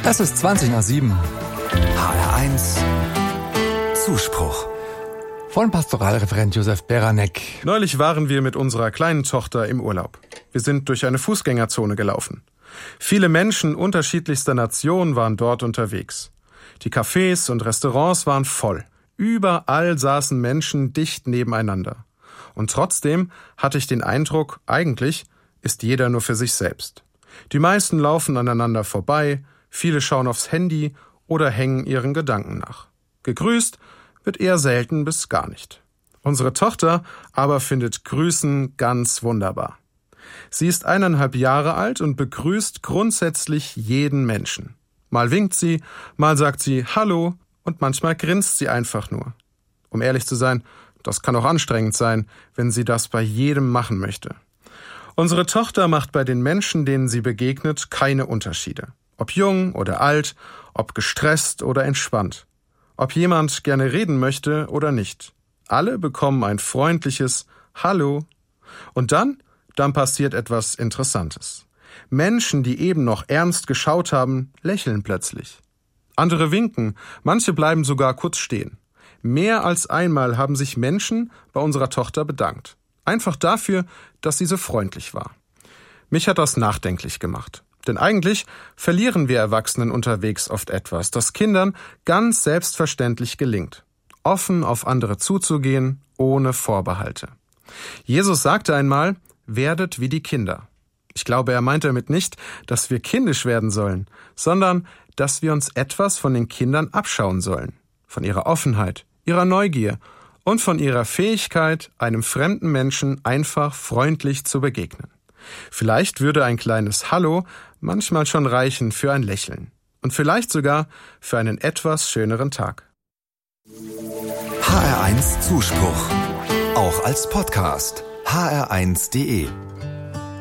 Es ist 7:20. HR1 Zuspruch Von Pastoralreferent Josef Beranek. Neulich waren wir mit unserer kleinen Tochter im Urlaub. Wir sind durch eine Fußgängerzone gelaufen. Viele Menschen unterschiedlichster Nationen waren dort unterwegs. Die Cafés und Restaurants waren voll. Überall saßen Menschen dicht nebeneinander. Und trotzdem hatte ich den Eindruck, eigentlich ist jeder nur für sich selbst. Die meisten laufen aneinander vorbei, viele schauen aufs Handy oder hängen ihren Gedanken nach. Gegrüßt wird eher selten bis gar nicht. Unsere Tochter aber findet Grüßen ganz wunderbar. Sie ist 1,5 Jahre alt und begrüßt grundsätzlich jeden Menschen. Mal winkt sie, mal sagt sie Hallo und manchmal grinst sie einfach nur. Um ehrlich zu sein, das kann auch anstrengend sein, wenn sie das bei jedem machen möchte. Unsere Tochter macht bei den Menschen, denen sie begegnet, keine Unterschiede. Ob jung oder alt, ob gestresst oder entspannt. Ob jemand gerne reden möchte oder nicht. Alle bekommen ein freundliches Hallo. Und dann passiert etwas Interessantes. Menschen, die eben noch ernst geschaut haben, lächeln plötzlich. Andere winken, manche bleiben sogar kurz stehen. Mehr als einmal haben sich Menschen bei unserer Tochter bedankt. Einfach dafür, dass sie so freundlich war. Mich hat das nachdenklich gemacht. Denn eigentlich verlieren wir Erwachsenen unterwegs oft etwas, das Kindern ganz selbstverständlich gelingt. Offen auf andere zuzugehen, ohne Vorbehalte. Jesus sagte einmal, werdet wie die Kinder. Ich glaube, er meint damit nicht, dass wir kindisch werden sollen, sondern, dass wir uns etwas von den Kindern abschauen sollen. Von ihrer Offenheit, ihrer Neugier und von ihrer Fähigkeit, einem fremden Menschen einfach freundlich zu begegnen. Vielleicht würde ein kleines Hallo manchmal schon reichen für ein Lächeln. Und vielleicht sogar für einen etwas schöneren Tag. HR1 Zuspruch. Auch als Podcast. hr1.de